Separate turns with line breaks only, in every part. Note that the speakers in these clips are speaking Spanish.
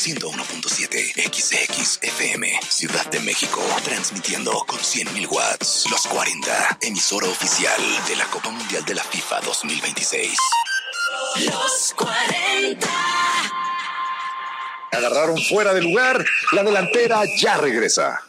101.7 XXFM, Ciudad de México, transmitiendo con 100.000 watts. Los 40, emisora oficial de la Copa Mundial de la FIFA 2026.
Los 40.
Agarraron fuera de lugar, la delantera ya regresa.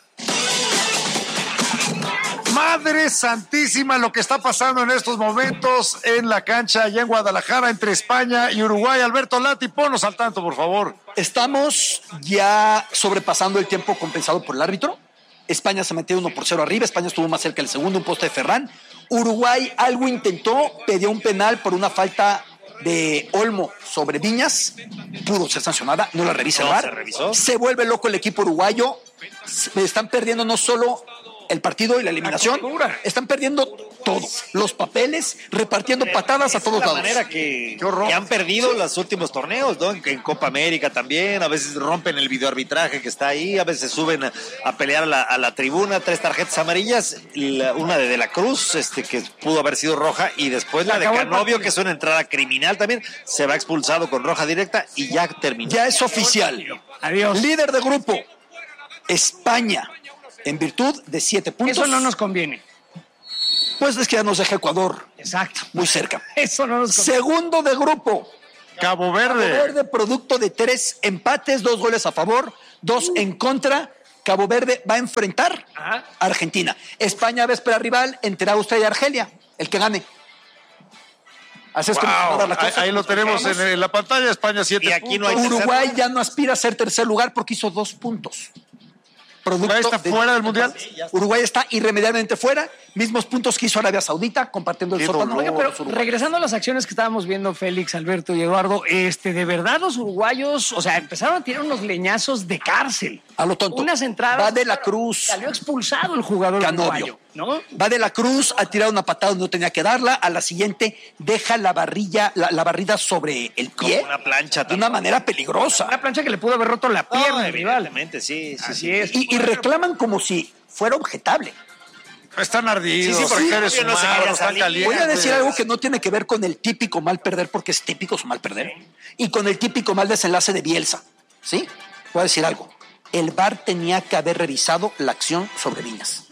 Madre santísima, lo que está pasando en estos momentos en la cancha allá en Guadalajara entre España y Uruguay. Alberto Lati, ponnos al tanto, por favor.
Estamos ya sobrepasando el tiempo compensado por el árbitro. España se metió 1-0 arriba, España estuvo más cerca del segundo, un poste de Ferran. Uruguay algo intentó, pidió un penal por una falta de Olmo sobre Viñas, pudo ser sancionada, no la revisa el VAR. Se vuelve loco el equipo uruguayo, están perdiendo no solo el partido y la eliminación, están perdiendo todo, los papeles, repartiendo patadas a todos lados.
De la manera que han perdido los últimos torneos, ¿no? En Copa América también, a veces rompen el videoarbitraje que está ahí, a veces suben a pelear a la tribuna, 3 tarjetas amarillas, una de la Cruz, que pudo haber sido roja, y después la de Canovio, que es una entrada criminal también, se va expulsado con roja directa y ya terminó.
Ya es oficial. Adiós. Líder de grupo, España, en virtud de 7 puntos.
Eso no nos conviene.
Pues es que ya nos deja Ecuador.
Exacto.
Muy cerca.
Eso no nos conviene.
Segundo de grupo,
Cabo Verde.
Cabo Verde, producto de 3 empates, 2 goles a favor, 2 en contra. Cabo Verde va a enfrentar a Argentina. España va a esperar rival entre Austria y Argelia, el que gane. Así es como va a dar la cosa.
Ahí lo tenemos en la pantalla. España 7
y aquí
puntos.
no hay
Uruguay ya no aspira a ser tercer lugar porque hizo 2 puntos.
¿Uruguay está fuera del Mundial?
Uruguay está irremediablemente fuera, mismos puntos que hizo Arabia Saudita, compartiendo el sótano.
Oiga, pero regresando a las acciones que estábamos viendo, Félix, Alberto y Eduardo, de verdad los uruguayos, o sea, empezaron a tirar unos leñazos de cárcel.
A lo tonto.
Unas entradas.
Va de la Cruz.
Salió expulsado el jugador uruguayo, ¿no?
Va de la Cruz a tirar una patada donde no tenía que darla, a la siguiente deja la barrida sobre el pie.
Como una plancha.
De una manera peligrosa.
Una plancha que le pudo haber roto la pierna,
evidentemente, sí.
Así es.
Y reclaman como si fuera objetable.
Están ardidos.
Sí, porque
eres
no se
humano,
quiere
están
salir.
calientes.
Voy a decir algo que no tiene que ver con el típico mal perder, porque es típico su mal perder, y con el típico mal desenlace de Bielsa. ¿Sí? Voy a decir algo. El VAR tenía que haber revisado la acción sobre Viñas.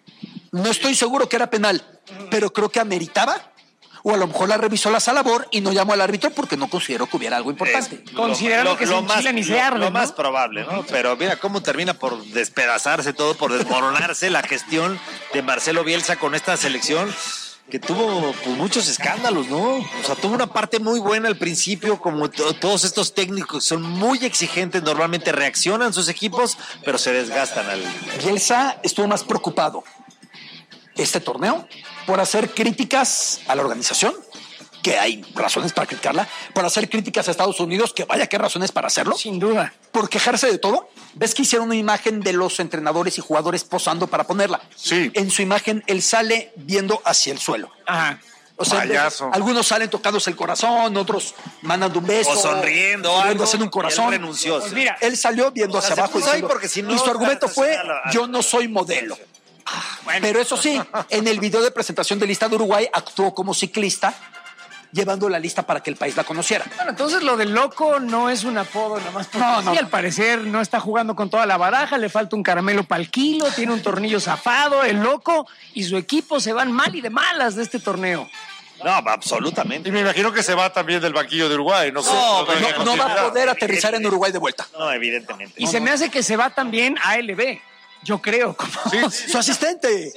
No estoy seguro que era penal, pero creo que ameritaba, o a lo mejor la revisó la Salabor y no llamó al árbitro porque no consideró que hubiera algo importante.
Considerando que se enchilan y se arden,
Lo
¿no?
más probable, ¿no? Pero mira cómo termina por despedazarse todo, por desmoronarse la gestión de Marcelo Bielsa con esta selección que tuvo pues, muchos escándalos, ¿no? O sea, tuvo una parte muy buena al principio, como todos estos técnicos son muy exigentes, normalmente reaccionan sus equipos, pero se desgastan
Bielsa estuvo más preocupado este torneo por hacer críticas a la organización, que hay razones para criticarla, por hacer críticas a Estados Unidos, que vaya que hay razones para hacerlo.
Sin duda.
Por quejarse de todo. ¿Ves que hicieron una imagen de los entrenadores y jugadores posando para ponerla?
Sí.
En su imagen, él sale viendo hacia el suelo.
Ajá.
O sea, algunos salen tocándose el corazón, otros mandando un beso.
o sonriendo, algo,
haciendo un corazón.
Él renunció.
Pues mira,
Él salió viendo hacia abajo
porque si no,
y su argumento fue,
a
yo no soy modelo. Pero eso sí, en el video de presentación de lista de Uruguay actuó como ciclista, llevando la lista para que el país la conociera.
Bueno, entonces lo del loco no es un apodo nada más porque
No.
sí, al parecer no está jugando con toda la baraja, le falta un caramelo para el kilo, tiene un tornillo zafado, el loco y su equipo se van mal y de malas de este torneo.
No, absolutamente.
Y me imagino que se va también del banquillo de Uruguay. No
va a poder aterrizar en Uruguay de vuelta.
No, evidentemente.
Y se me hace que se va también a LB. Yo creo, como
su asistente.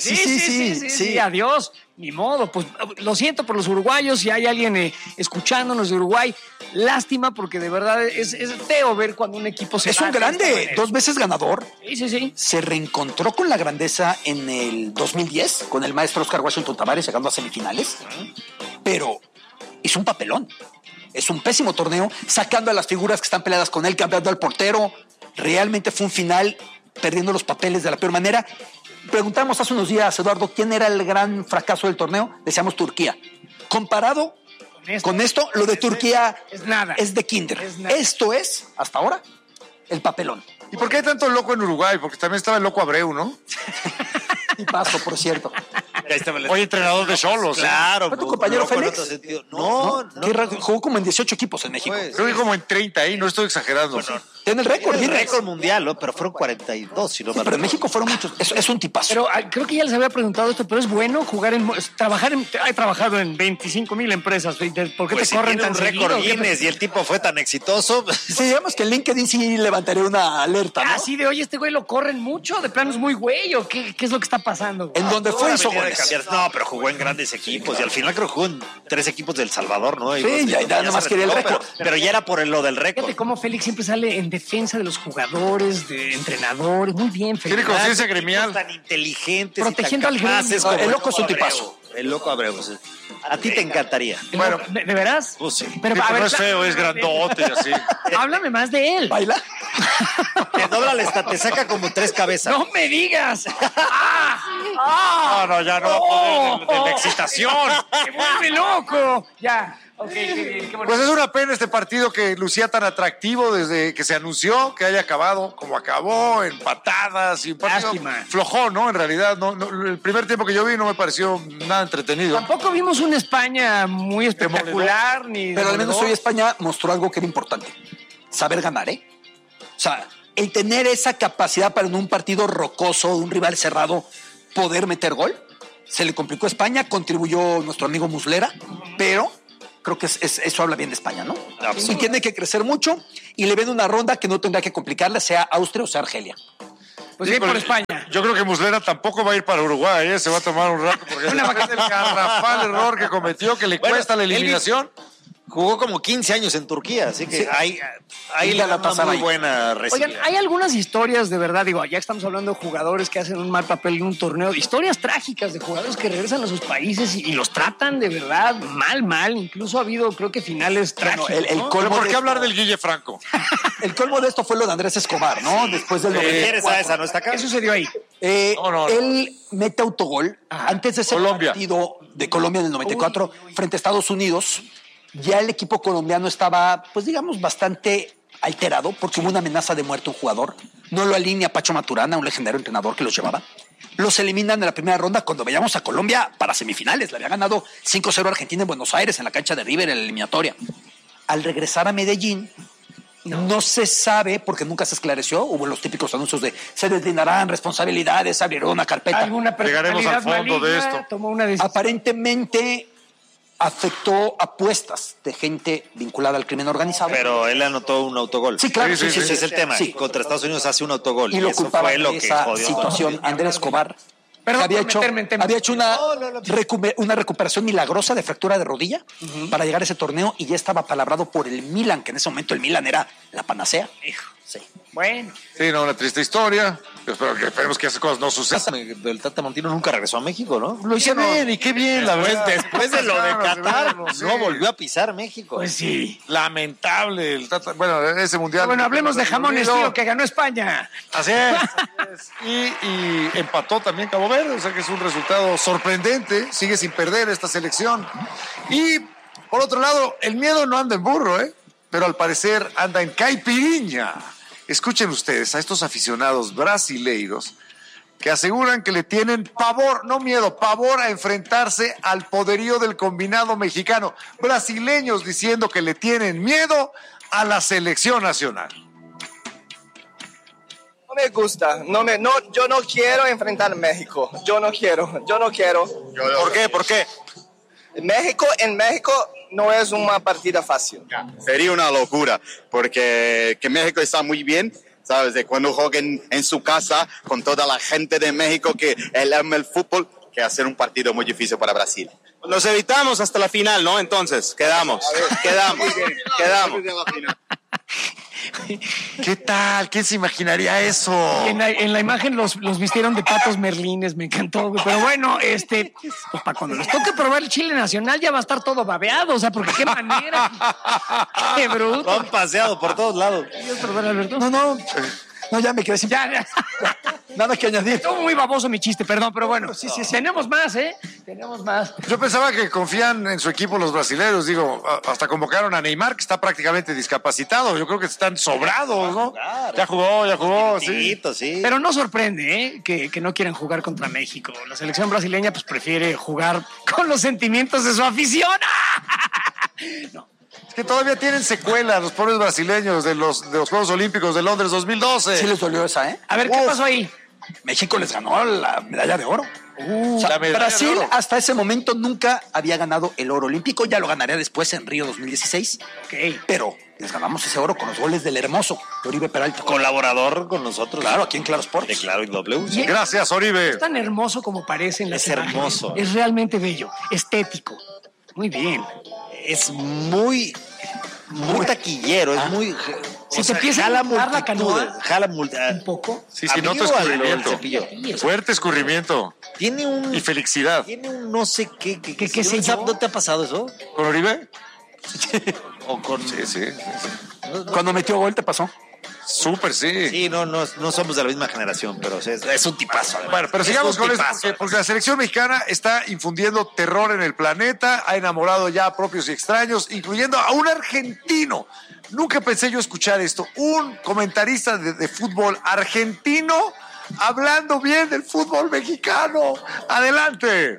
Sí, adiós, ni modo. Pues lo siento por los uruguayos, si hay alguien escuchándonos de Uruguay, lástima porque de verdad es feo ver cuando un equipo se
es
va
un
de esta
grande,
manera.
2 veces ganador.
Sí.
Se reencontró con la grandeza en el 2010 con el maestro Oscar Washington Tavares llegando a semifinales, pero hizo un papelón. Es un pésimo torneo, sacando a las figuras que están peleadas con él, cambiando al portero. Realmente fue un final perdiendo los papeles de la peor manera. Preguntamos hace unos días, Eduardo, ¿quién era el gran fracaso del torneo? Decíamos Turquía. Comparado con esto, lo de Turquía
es nada.
Es de kinder.
Es nada.
Esto es, hasta ahora, el papelón.
¿Y por qué hay tanto loco en Uruguay? Porque también estaba el loco Abreu, ¿no?
Y paso, por cierto.
Oye, entrenador de Xolos.
Claro.
¿Fue tu compañero
con
Félix?
otro sentido. No.
Jugó como en 18 equipos en México.
Creo que como en 30 ahí, no estoy exagerando.
Tiene el récord.
El récord mundial, ¿no? Pero fueron 42, si no me
Pero en
recuerdo.
México fueron muchos. Es un tipazo.
Pero creo que ya les había preguntado esto, pero es bueno jugar he trabajado en 25,000 empresas. ¿Por qué
Pues
te
si
corren
tiene
tan
un récord
seguido?
Guinness y el tipo fue tan exitoso.
Sí, digamos que en LinkedIn sí levantaría una alerta, ¿no?
Así de, oye, este güey lo corren mucho, de plano es muy güey, ¿o qué es lo que está pasando?
En donde fue hizo
Venía de
goles.
cambiar. No, pero jugó en grandes equipos y al final creo que jugó en 3 equipos de El Salvador, ¿no? Y
Sí, ya nada más
se
quería el
retiró,
récord.
pero ya era por lo del récord.
Fíjate cómo Félix siempre sale en defensa de los jugadores, de entrenadores. Muy bien, Félix.
Tiene conciencia gremial.
Tan inteligentes
Protegiendo
y
al
tan capaces
gremio.
como
El loco es un
Abreu.
tipazo.
El loco Abreu. Sí. A ti te encantaría.
Bueno.
¿De veras?
Pues sí.
Pero,
Tipo,
a ver,
no es feo, es grandote y así.
háblame más de él.
¿Baila?
Te dobla la esta, te saca como 3 cabezas.
¡No me digas!
No, ya no va a poder de la excitación.
¡Me vuelve loco! Ya, ok, qué bien, qué bueno.
Pues es una pena este partido que lucía tan atractivo desde que se anunció que haya acabado como acabó, en patadas y un partido
Lástima.
flojón, ¿no? En realidad, no, el primer tiempo que yo vi no me pareció nada entretenido.
Tampoco vimos una España muy espectacular, ni...
Pero al menos
demoledor.
hoy España mostró algo que era importante. Saber ganar, ¿eh? O sea, el tener esa capacidad para en un partido rocoso, de un rival cerrado, poder meter gol. Se le complicó a España, contribuyó nuestro amigo Muslera, pero creo que eso habla bien de España, ¿no? Y tiene que crecer mucho y le ven una ronda que no tendrá que complicarle, sea Austria o sea Argelia.
Pues bien por
pero
España.
Yo creo que Muslera tampoco va a ir para Uruguay, ¿eh? Se va a tomar un rato porque después del garrafal error que cometió, que le
Bueno,
cuesta la
él
eliminación.
Jugó como 15 años en Turquía, así que
Sí.
ahí le da una
Galatasaray.
muy buena recibida.
Oigan, hay algunas historias de verdad, digo, ya estamos hablando de jugadores que hacen un mal papel en un torneo, historias trágicas de jugadores que regresan a sus países y los tratan de verdad mal, incluso ha habido, creo que finales
Bueno,
trágicos.
el
¿no?
colmo
Pero ¿por
de
qué hablar
esto-
del Guille Franco?
El colmo de esto fue lo de Andrés Escobar, ¿no? Después del
¿Quieres
94.
a esa? ¿No está acá?
¿Qué sucedió ahí?
No.
Él mete autogol antes de ese
Colombia.
partido de Colombia en el 94 frente a Estados Unidos. Ya el equipo colombiano estaba, pues digamos, bastante alterado porque hubo una amenaza de muerte a un jugador. No lo alinea Pacho Maturana, un legendario entrenador que los llevaba. Los eliminan en la primera ronda cuando veíamos a Colombia para semifinales. Le había ganado 5-0 a Argentina en Buenos Aires en la cancha de River en la eliminatoria. Al regresar a Medellín, no se sabe, porque nunca se esclareció, hubo los típicos anuncios de se deslindarán responsabilidades, abrieron una carpeta.
¿Alguna
Llegaremos al
personalidad
fondo de
maligna
esto.
tomó una decisión?
Aparentemente afectó apuestas de gente vinculada al crimen organizado.
Pero él anotó un autogol.
Sí, claro,
Sí,
sí,
Ese es el tema.
Sí.
Contra Estados Unidos hace un autogol.
Y lo
eso
culpaban
fue lo
de
que
esa
jodió.
situación. Andrés Escobar
Perdón
había
por
hecho,
meterme en temas.
había hecho una recuperación milagrosa de fractura de rodilla para llegar a ese torneo y ya estaba palabrado por el Milan, que en ese momento el Milan era la panacea. Sí.
Bueno,
Sí, no, una triste historia. Esperemos que esas cosas no sucedan.
El Tata Martino nunca regresó a México, ¿no?
Lo hicieron bien y qué bien, la verdad.
Después de lo de Qatar,
Sí.
no volvió a pisar México.
pues sí.
Lamentable. Bueno, ese mundial.
Bueno, hablemos de jamones,
Unido.
tío, que ganó España.
Así es. Y empató también Cabo Verde, o sea que es un resultado sorprendente. Sigue sin perder esta selección. Y por otro lado, el miedo no anda en burro, ¿eh? Pero al parecer anda en caipiriña. Escuchen ustedes a estos aficionados brasileiros que aseguran que le tienen pavor, no miedo, pavor a enfrentarse al poderío del combinado mexicano. Brasileños diciendo que le tienen miedo a la selección nacional.
No me gusta, yo no quiero enfrentar a México, yo no quiero.
¿Por qué? ¿Por qué?
En México no es una partida fácil.
Sería una locura, porque que México está muy bien, ¿sabes? De cuando jueguen en su casa con toda la gente de México que él ama el fútbol, que hacer un partido muy difícil para Brasil.
Los evitamos hasta la final, ¿no? Entonces, quedamos.
¿Qué tal? ¿Quién se imaginaría eso?
En la imagen los vistieron de patos merlines, me encantó, güey. Pero bueno, pues para cuando les toque probar el chile nacional ya va a estar todo babeado, o sea, porque qué manera. Qué bruto.
Lo han paseado por todos lados.
¿Quieres probar, Alberto?
No, ya me quedé sin...
Ya.
Nada que añadir.
Estuvo muy baboso mi chiste, perdón, pero bueno. Sí. Tenemos más, ¿eh? Tenemos más.
Yo pensaba que confían en su equipo los brasileños. Digo, hasta convocaron a Neymar, que está prácticamente discapacitado. Yo creo que están sobrados, ¿no?
Ya
jugó, sí.
Sí.
Pero no sorprende, ¿eh? Que no quieran jugar contra México. La selección brasileña pues prefiere jugar con los sentimientos de su afición. No.
Es que todavía tienen secuelas los pobres brasileños de los Juegos Olímpicos de Londres 2012.
Sí les dolió esa, ¿eh?
A ver, ¿qué pasó ahí?
México les ganó la medalla de oro. O sea,
La medalla
Brasil
de oro.
hasta ese momento nunca había ganado el oro olímpico. Ya lo ganaría después en Río 2016.
Ok.
Pero les ganamos ese oro con los goles del hermoso de Oribe Peralta.
Colaborador con nosotros.
Claro, aquí en Claro Sports.
De Claro y W.
Y-
Gracias, Oribe.
Es tan hermoso como parece en las
Es
imágenes.
hermoso.
Es realmente bello, estético. Muy bien.
Es muy taquillero, es muy...
Si te empieza a inundar la canoa,
jala
un poco.
Sí,
¿A
nota
mí o al
escurrimiento.
Cepillo?
Fuerte escurrimiento
Tiene un...
y felicidad.
Tiene un no sé qué.
¿Qué sé yo?
¿No te ha pasado eso?
¿Con Oribe?
O con...
Sí.
Cuando metió gol te pasó.
Súper, sí.
Sí, no somos de la misma generación, pero es un tipazo. además.
Bueno, pero
Es
sigamos
un
con esto,
tipazo.
porque la selección mexicana está infundiendo terror en el planeta, ha enamorado ya a propios y extraños, incluyendo a un argentino. Nunca pensé yo escuchar esto. Un comentarista de fútbol argentino hablando bien del fútbol mexicano. Adelante.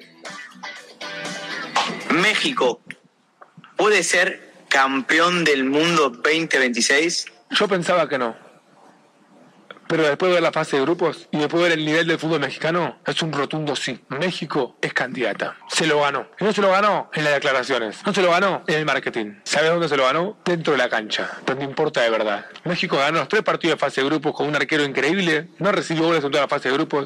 México puede ser campeón del mundo 2026.
Yo pensaba que no. Pero después de ver la fase de grupos y después de ver el nivel del fútbol mexicano, es un rotundo sí. México es candidata. Se lo ganó. Y no se lo ganó en las declaraciones. No se lo ganó en el marketing. ¿Sabes dónde se lo ganó? Dentro de la cancha. Donde importa de verdad. México ganó los 3 partidos de fase de grupos con un arquero increíble. No recibió goles en toda la fase de grupos.